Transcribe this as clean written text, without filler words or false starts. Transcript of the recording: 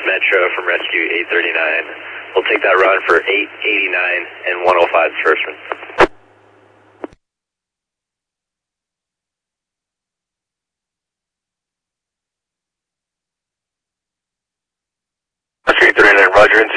Metro from Rescue 839. We'll take that run for 889 and 105 first one. Rescue 839, roger, and